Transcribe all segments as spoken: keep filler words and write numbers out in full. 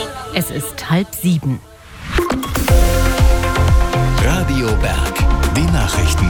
Es ist halb sieben. Radio Berg, die Nachrichten.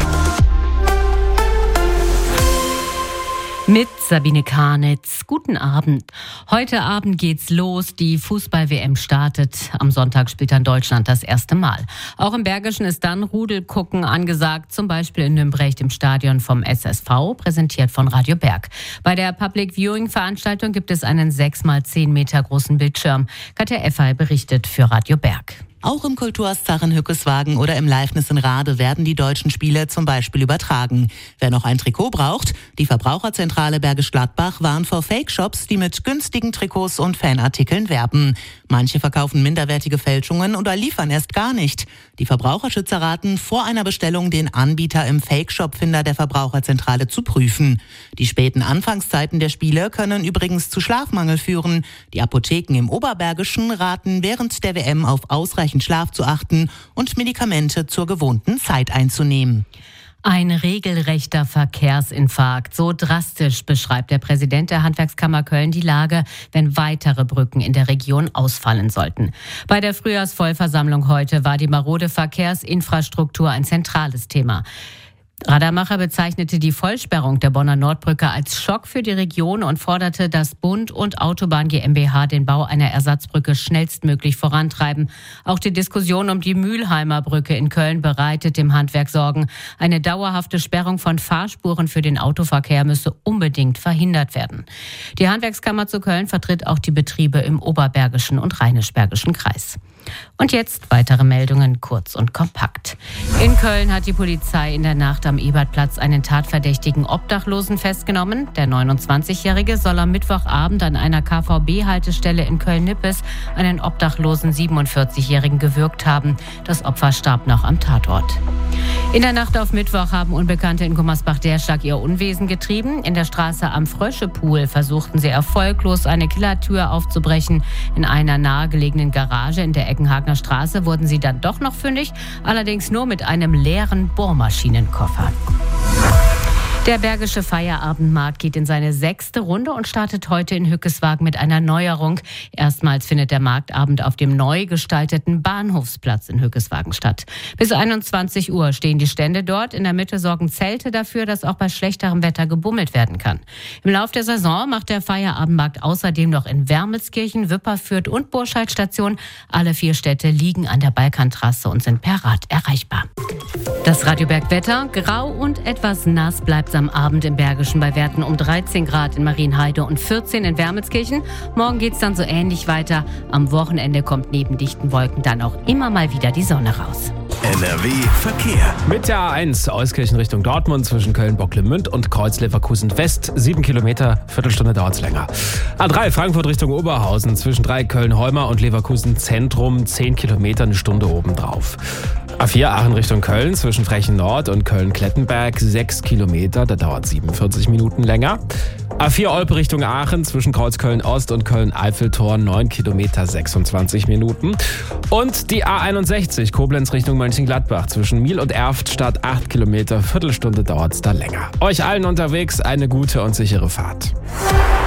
Mit Sabine Karnitz. Guten Abend. Heute Abend geht's los. Die Fußball-W M startet. Am Sonntag spielt dann Deutschland das erste Mal. Auch im Bergischen ist dann Rudelgucken angesagt. Zum Beispiel in Nümbrecht im Stadion vom S S V, präsentiert von Radio Berg. Bei der Public Viewing Veranstaltung gibt es einen sechs mal zehn Meter großen Bildschirm. Katja Effay berichtet für Radio Berg. Auch im Kulturhaus in Hückeswagen oder im Leifnis in Rade werden die deutschen Spiele zum Beispiel übertragen. Wer noch ein Trikot braucht, die Verbraucherzentrale Bergisch Gladbach warnt vor Fake-Shops, die mit günstigen Trikots und Fanartikeln werben. Manche verkaufen minderwertige Fälschungen oder liefern erst gar nicht. Die Verbraucherschützer raten, vor einer Bestellung den Anbieter im Fake-Shop-Finder der Verbraucherzentrale zu prüfen. Die späten Anfangszeiten der Spiele können übrigens zu Schlafmangel führen. Die Apotheken im Oberbergischen raten während der W M auf ausreichend Schlaf zu achten und Medikamente zur gewohnten Zeit einzunehmen. Ein regelrechter Verkehrsinfarkt. So drastisch beschreibt der Präsident der Handwerkskammer Köln die Lage, wenn weitere Brücken in der Region ausfallen sollten. Bei der Frühjahrsvollversammlung heute war die marode Verkehrsinfrastruktur ein zentrales Thema. Radermacher bezeichnete die Vollsperrung der Bonner Nordbrücke als Schock für die Region und forderte, dass Bund und Autobahn GmbH den Bau einer Ersatzbrücke schnellstmöglich vorantreiben. Auch die Diskussion um die Mülheimer Brücke in Köln bereitet dem Handwerk Sorgen. Eine dauerhafte Sperrung von Fahrspuren für den Autoverkehr müsse unbedingt verhindert werden. Die Handwerkskammer zu Köln vertritt auch die Betriebe im Oberbergischen und Rheinisch-Bergischen Kreis. Und jetzt weitere Meldungen, kurz und kompakt. In Köln hat die Polizei in der Nacht am Ebertplatz einen tatverdächtigen Obdachlosen festgenommen. Der neunundzwanzigjährige soll am Mittwochabend an einer K V B-Haltestelle in Köln-Nippes einen obdachlosen siebenundvierzigjährigen gewürgt haben. Das Opfer starb noch am Tatort. In der Nacht auf Mittwoch haben Unbekannte in Gummersbach-Derschlag ihr Unwesen getrieben. In der Straße am Fröschepool versuchten sie erfolglos, eine Killertür aufzubrechen. In einer nahegelegenen Garage in der Eckenhagener Straße wurden sie dann doch noch fündig, allerdings nur mit einem leeren Bohrmaschinenkoffer. Der Bergische Feierabendmarkt geht in seine sechste Runde und startet heute in Hückeswagen mit einer Neuerung. Erstmals findet der Marktabend auf dem neu gestalteten Bahnhofsplatz in Hückeswagen statt. Bis einundzwanzig Uhr stehen die Stände dort. In der Mitte sorgen Zelte dafür, dass auch bei schlechterem Wetter gebummelt werden kann. Im Lauf der Saison macht der Feierabendmarkt außerdem noch in Wermelskirchen, Wipperfürth und Burscheid-Station. Alle vier Städte liegen an der Balkantrasse und sind per Rad erreichbar. Das Radio Berg Wetter, grau und etwas nass bleibt am Abend im Bergischen bei Werten um dreizehn Grad in Marienheide und vierzehn in Wermelskirchen. Morgen geht's dann so ähnlich weiter. Am Wochenende kommt neben dichten Wolken dann auch immer mal wieder die Sonne raus. N R W Verkehr. Mit der A eins Euskirchen Richtung Dortmund zwischen Köln-Bocklemünd und Kreuz-Leverkusen West. Sieben Kilometer, Viertelstunde dauert's länger. A drei Frankfurt Richtung Oberhausen zwischen drei Köln-Heuma und Leverkusen Zentrum. Zehn Kilometer, eine Stunde obendrauf. A vier Aachen Richtung Köln zwischen Frechen Nord und Köln-Klettenberg. Sechs Kilometer, da dauert siebenundvierzig Minuten länger. A vier Olpe Richtung Aachen zwischen Kreuzköln-Ost und Köln-Eiffeltor. Neun Kilometer, sechsundzwanzig Minuten. Und die A einundsechzig Koblenz Richtung Mönchengladbach zwischen Miel und Erftstadt. Acht Kilometer, Viertelstunde dauert es da länger. Euch allen unterwegs eine gute und sichere Fahrt.